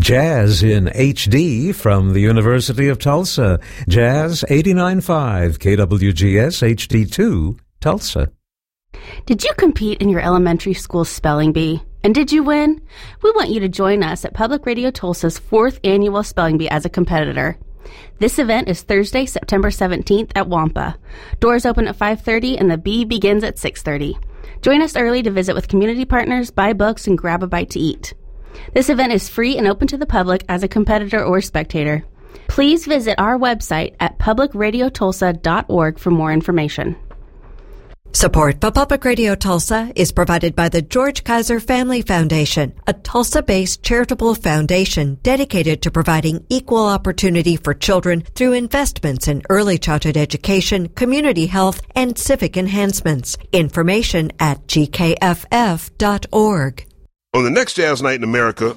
Jazz in HD from the University of Tulsa. Jazz 89.5 KWGS HD2 Tulsa. Did you compete in your elementary school spelling bee? And did you win? We want you to join us at Public Radio Tulsa's 4th Annual Spelling Bee as a competitor. This event is Thursday, September 17th at Wampa. Doors open at 5:30 and the bee begins at 6:30. Join us early to visit with community partners, buy books, and grab a bite to eat. This event is free and open to the public as a competitor or spectator. Please visit our website at publicradiotulsa.org for more information. Support for Public Radio Tulsa is provided by the George Kaiser Family Foundation, a Tulsa-based charitable foundation dedicated to providing equal opportunity for children through investments in early childhood education, community health, and civic enhancements. Information at gkff.org. On the next Jazz Night in America,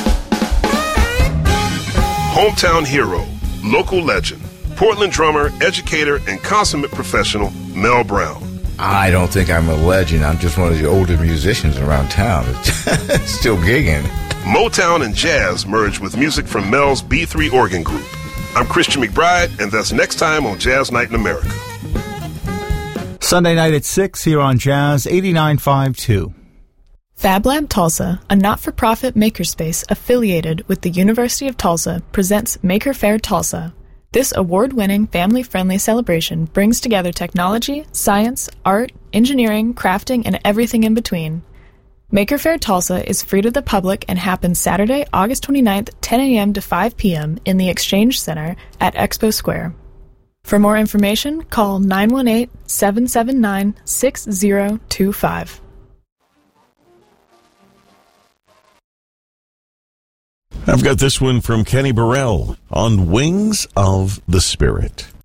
hometown hero, local legend, Portland drummer, educator, and consummate professional, Mel Brown. I don't think I'm a legend. I'm just one of the older musicians around town. Still gigging. Motown and jazz merge with music from Mel's B3 Organ Group. I'm Christian McBride, and that's next time on Jazz Night in America. Sunday night at 6 here on Jazz 89.5 Fab Lab Tulsa, a not-for-profit makerspace affiliated with the University of Tulsa, presents Maker Faire Tulsa. This award-winning, family-friendly celebration brings together technology, science, art, engineering, crafting, and everything in between. Maker Faire Tulsa is free to the public and happens Saturday, August 29th, 10 a.m. to 5 p.m. in the Exchange Center at Expo Square. For more information, call 918-779-6025. I've got this one from Kenny Burrell on Wings of the Spirit.